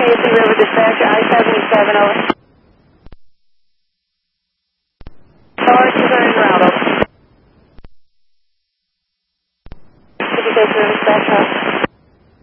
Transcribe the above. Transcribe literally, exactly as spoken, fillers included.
Lazy River Dispatch, I seventy-seven, over. Sorry, she's on route, over. Could you take her dispatch, over?